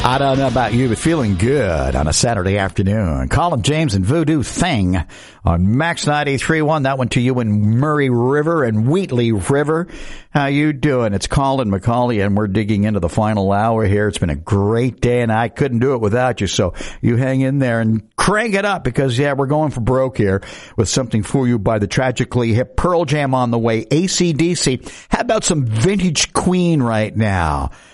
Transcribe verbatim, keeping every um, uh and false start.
I don't know about you, but feeling good on a Saturday afternoon. Colin James and Voodoo Thing on Max ninety-three point one. That one to you in Murray River and Wheatley River. How you doing? It's Colin McCauley, and we're digging into the final hour here. It's been a great day, and I couldn't do it without you. So you hang in there and crank it up because, yeah, we're going for broke here with something for you by the Tragically Hip. Pearl Jam on the way. A C D C. How about some vintage Queen right now?